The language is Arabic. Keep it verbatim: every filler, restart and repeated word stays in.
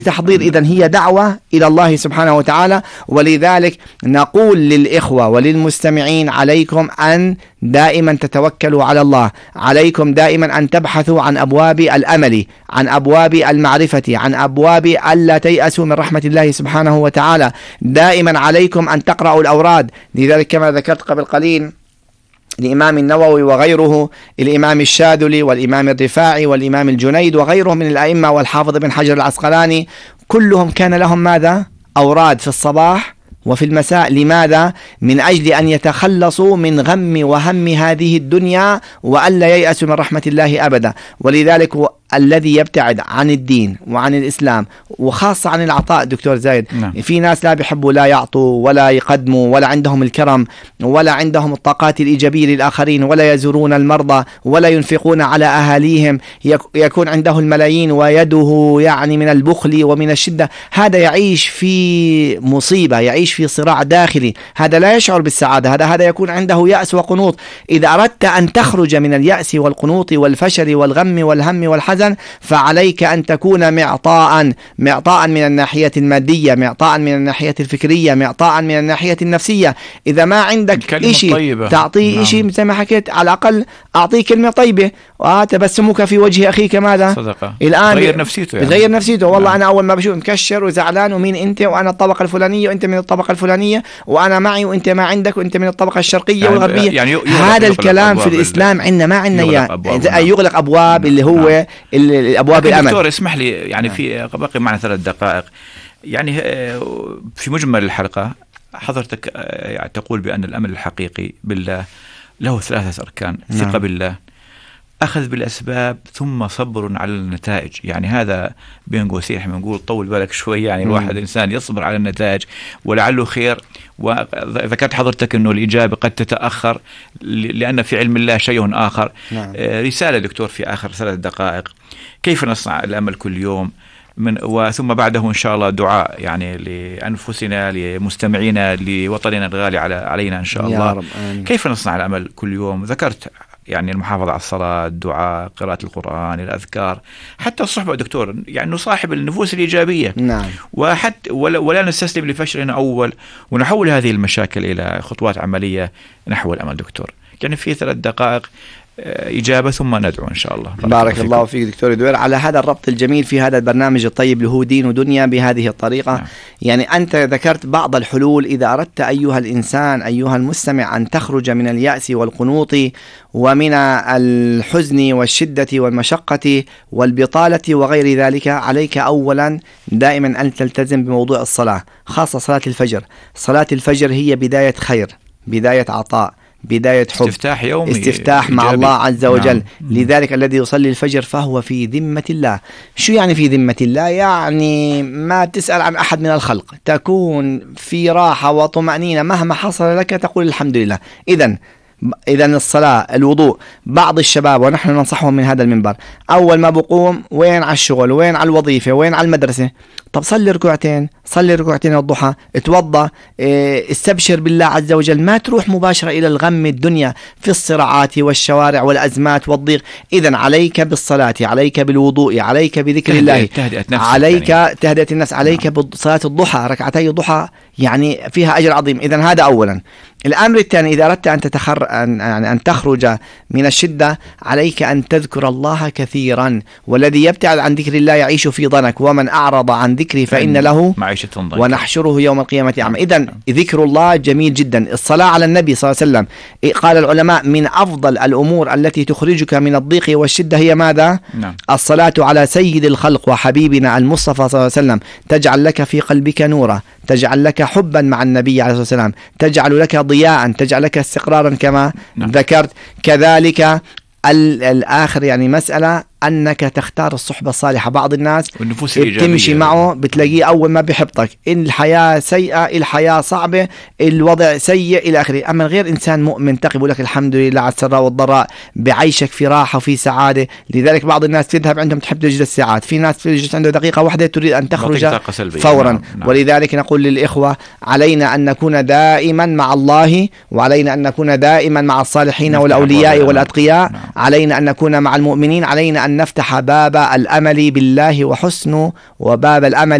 تحضير، إذن هي دعوة إلى الله سبحانه وتعالى. ولذلك نقول للإخوة وللمستمعين عليكم أن دائما تتوكلوا على الله، عليكم دائما أن تبحثوا عن أبواب الأمل، عن أبواب المعرفة، عن أبواب ألا تيأسوا من رحمة الله سبحانه وتعالى. دائما عليكم أن تقرأوا الأوراد. لذلك كما ذكرت قبل قليل الإمام النووي وغيره، الإمام الشاذلي والإمام الرفاعي والإمام الجنيد وغيرهم من الأئمة والحافظ بن حجر العسقلاني، كلهم كان لهم ماذا؟ أوراد في الصباح وفي المساء. لماذا؟ من أجل أن يتخلصوا من غم وهم هذه الدنيا وألا ييأسوا من رحمة الله أبدا. ولذلك الذي يبتعد عن الدين وعن الإسلام وخاصة عن العطاء دكتور زايد، نعم. في ناس لا بيحبوا لا يعطوا ولا يقدموا ولا عندهم الكرم ولا عندهم الطاقات الإيجابية للآخرين ولا يزورون المرضى ولا ينفقون على أهاليهم، يكون عنده الملايين ويده يعني من البخل ومن الشدة. هذا يعيش في مصيبة، يعيش في صراع داخلي، هذا لا يشعر بالسعادة، هذا هذا يكون عنده يأس وقنوط. إذا أردت أن تخرج من اليأس والقنوط والفشل والغم والهم والحزن فعليك أن تكون معطاء، معطاء من الناحية المادية، معطاء من الناحية الفكرية، معطاء من الناحية النفسية. إذا ما عندك إشي تعطيه، نعم. إشي زي ما حكيت، على الأقل أعطيه كلمة طيبة، وتبسمك في وجه أخيك ماذا؟ صدقة. الآن غير نفسيته، يعني. غير نفسيته. والله نعم. أنا أول ما بشوف مكشر وزعلان، ومين أنت؟ وأنا الطبقة الفلانية وأنت من الطبقة الفلانية، وأنا معي وأنت ما عندك، وأنت من الطبقة الشرقية يعني والغربية. يعني هذا الكلام في الإسلام عندنا ما عندنا إياه. يغلق أبواب اللي هو نعم. الأبواب الأمل. دكتور اسمح لي، يعني نعم. في باقي معنا ثلاث دقائق، يعني في مجمل الحلقة حضرتك يعني تقول بأن الأمل الحقيقي بالله له ثلاثة أركان: ثقة نعم. بالله، أخذ بالأسباب، ثم صبر على النتائج. يعني هذا بين قوسين احنا بنقول طول بالك شوي، يعني الواحد الإنسان يصبر على النتائج ولعله خير. وذكرت حضرتك أنه الإجابة قد تتأخر لأن في علم الله شيء آخر. نعم. رسالة دكتور في آخر ثلاث دقائق: كيف نصنع الأمل كل يوم؟ من وثم بعده إن شاء الله دعاء يعني لأنفسنا، لمستمعينا، لوطننا الغالي على علينا إن شاء الله. رب. كيف نصنع الأمل كل يوم؟ ذكرت يعني المحافظة على الصلاة، الدعاء، قراءة القرآن، الأذكار، حتى الصحبة دكتور، يعني نصاحب النفوس الإيجابية. نعم. وحتى ولا, ولا نستسلم لفشلنا أول، ونحول هذه المشاكل إلى خطوات عملية نحو الأمل دكتور. يعني في ثلاث دقائق إجابة ثم ندعو إن شاء الله. بارك, بارك الله فيك دكتور دوير على هذا الربط الجميل في هذا البرنامج الطيب اللي هو دين ودنيا بهذه الطريقة. نعم. يعني أنت ذكرت بعض الحلول. إذا أردت أيها الإنسان أيها المستمع أن تخرج من اليأس والقنوط ومن الحزن والشدة والمشقة والبطالة وغير ذلك، عليك أولا دائما أن تلتزم بموضوع الصلاة، خاصة صلاة الفجر. صلاة الفجر هي بداية خير، بداية عطاء، بداية حب، استفتاح يومي، استفتاح مع إيجابي. الله عز وجل. نعم. لذلك الذي يصلي الفجر فهو في ذمة الله. شو يعني في ذمة الله؟ يعني ما تسأل عن أحد من الخلق، تكون في راحة وطمأنينة مهما حصل لك، تقول الحمد لله. إذن إذن الصلاة، الوضوء. بعض الشباب ونحن ننصحهم من هذا المنبر، أول ما بقوم وين على الشغل، وين على الوظيفة، وين على المدرسة، طب صلي ركوعتين، صلي ركوعتين الضحى، اتوضى، اه استبشر بالله عز وجل. ما تروح مباشرة إلى الغم الدنيا في الصراعات والشوارع والأزمات والضيق. إذن عليك بالصلاة، عليك بالوضوء، عليك بذكر الله، عليك يعني. تهدئة النفس، عليك بصلاة الضحى، ركعتي الضحى يعني فيها أجر عظيم. إذن هذا أولا. الأمر الثاني: إذا أردت أن تتخر أن يعني أن تخرج من الشدة، عليك أن تذكر الله كثيرا. والذي يبتعد عن ذكر الله يعيش في ضنك، ومن أعرض عن ذكري فإن له معيشة ضنك ونحشره يوم القيامة أعمى. إذن ذكر الله جميل جدا. الصلاة على النبي صلى الله عليه وسلم، قال العلماء من أفضل الأمور التي تخرجك من الضيق والشدة هي ماذا؟ نعم. الصلاة على سيد الخلق وحبيبنا المصطفى صلى الله عليه وسلم، تجعل لك في قلبك نورا، تجعل لك حبا مع النبي عليه الصلاة والسلام، تجعل لك ضياء، تجعل لك استقرارا كما نعم. ذكرت. كذلك الآخر يعني مسألة أنك تختار الصحبة الصالحة. بعض الناس تمشي معه بتلاقيه أول ما بيحبطك، إن الحياة سيئة، الحياة صعبة، الوضع سيء إلى آخره. أما غير إنسان مؤمن تقي بيقول لك الحمد لله على السراء والضراء، بعيشك في راحة وفي سعادة. لذلك بعض الناس تذهب عندهم تحب تجلس ساعات، في ناس تجلس عنده دقيقة واحدة تريد أن تخرج فورا. نعم. نعم. ولذلك نقول للإخوة علينا أن نكون دائما مع الله، وعلينا أن نكون دائما مع الصالحين والأولياء والأتقياء. نعم. علينا أن نكون مع المؤمنين، علينا أن أن نفتح باب الأمل بالله وحسن وباب الأمل